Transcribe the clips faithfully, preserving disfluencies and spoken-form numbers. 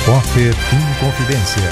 Repórter Inconfidência.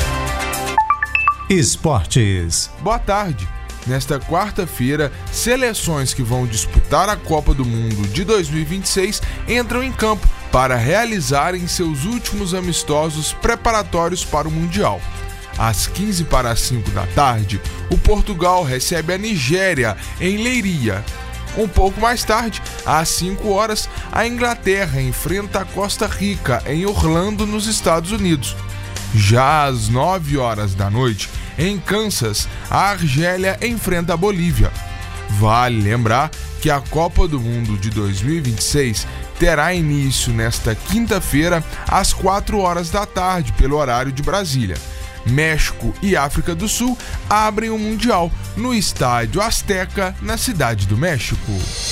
Esportes. Boa tarde. Nesta quarta-feira, seleções que vão disputar a Copa do Mundo de dois mil e vinte e seis entram em campo para realizarem seus últimos amistosos preparatórios para o Mundial. Às quinze para as cinco da tarde, o Portugal recebe a Nigéria em Leiria. Um pouco mais tarde, às cinco horas, a Inglaterra enfrenta a Costa Rica em Orlando, nos Estados Unidos. Já às nove horas da noite, em Kansas, a Argélia enfrenta a Bolívia. Vale lembrar que a Copa do Mundo de dois mil e vinte e seis terá início nesta quinta-feira, às quatro horas da tarde, pelo horário de Brasília. México e África do Sul abrem o Mundial no Estádio Azteca, na Cidade do México.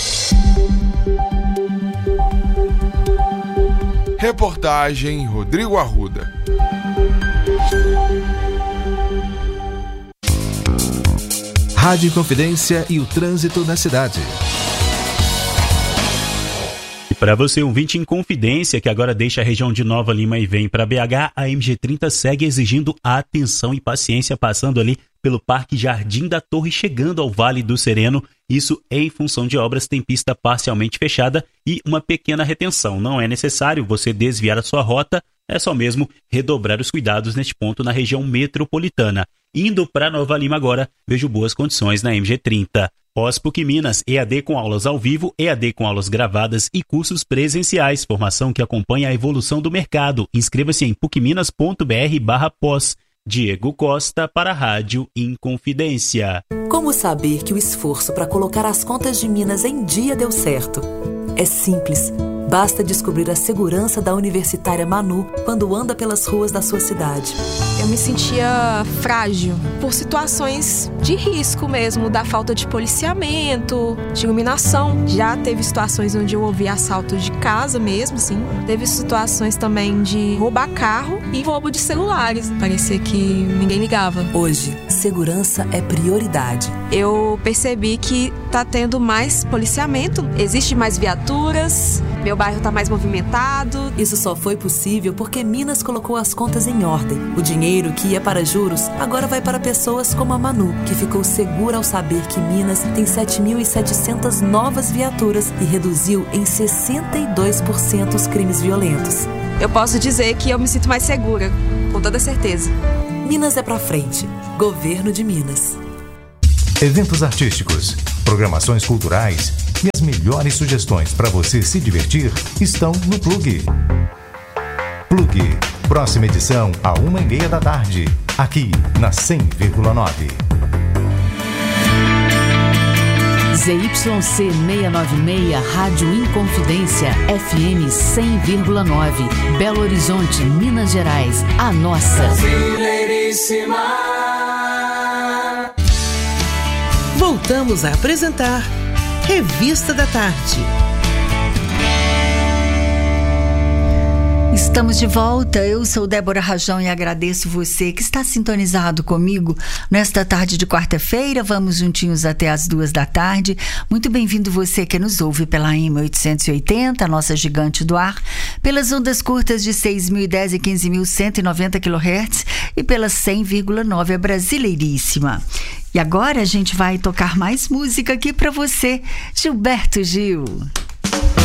Reportagem Rodrigo Arruda. Rádio Inconfidência e o trânsito na cidade. Para você, ouvinte em Confidência, que agora deixa a região de Nova Lima e vem para B H, a M G trinta segue exigindo atenção e paciência, passando ali pelo Parque Jardim da Torre, chegando ao Vale do Sereno. Isso em função de obras, tem pista parcialmente fechada e uma pequena retenção. Não é necessário você desviar a sua rota, é só mesmo redobrar os cuidados neste ponto na região metropolitana. Indo para Nova Lima agora, vejo boas condições na M G trinta. POSPUC Minas, E A D com aulas ao vivo, E A D com aulas gravadas e cursos presenciais. Formação que acompanha a evolução do mercado. Inscreva-se em pucminas.br barra pós. Diego Costa para a Rádio Inconfidência. Como saber que o esforço para colocar as contas de Minas em dia deu certo? É simples. Basta descobrir a segurança da Universitária Manu quando anda pelas ruas da sua cidade. Eu me sentia frágil por situações de risco mesmo, da falta de policiamento, de iluminação. Já teve situações onde eu ouvi assalto de casa mesmo, assim. Teve situações também de roubar carro e roubo de celulares. Parecia que ninguém ligava. Hoje, segurança é prioridade. Eu percebi que tá tendo mais policiamento, existe mais viaturas, meu bairro tá mais movimentado. Isso só foi possível porque Minas colocou as contas em ordem. O dinheiro que ia para juros agora vai para pessoas como a Manu, que ficou segura ao saber que Minas tem sete mil e setecentas novas viaturas e reduziu em sessenta e dois por cento os crimes violentos. Eu posso dizer que eu me sinto mais segura, com toda certeza. Minas é pra frente. Governo de Minas. Eventos artísticos, programações culturais e as melhores sugestões para você se divertir estão no Plug. Plug, próxima edição a uma e meia da tarde, aqui na cem vírgula nove. Z Y C seiscentos e noventa e seis, Rádio Inconfidência, F M cem vírgula nove, Belo Horizonte, Minas Gerais, a nossa. Brasileiríssima. Voltamos a apresentar Revista da Tarde. Estamos de volta, eu sou Débora Rajão e agradeço você que está sintonizado comigo nesta tarde de quarta-feira. Vamos juntinhos até as duas da tarde. Muito bem-vindo você que nos ouve pela M oitocentos e oitenta, a nossa gigante do ar, pelas ondas curtas de seis mil e dez e quinze mil cento e noventa quilohertz e pela cem vírgula nove, a Brasileiríssima. E agora a gente vai tocar mais música aqui para você, Gilberto Gil.